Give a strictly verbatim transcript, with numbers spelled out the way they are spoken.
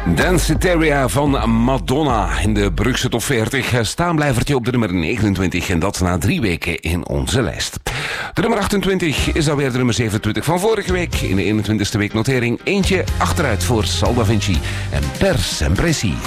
Danceteria van Madonna in de Brugse top veertig. Staanblijvertje op de nummer negenentwintig en dat na drie weken in onze lijst. De nummer achtentwintig is alweer de nummer zevenentwintig van vorige week. In de eenentwintigste week notering eentje achteruit voor Sal Da Vinci en Per Sempre Si.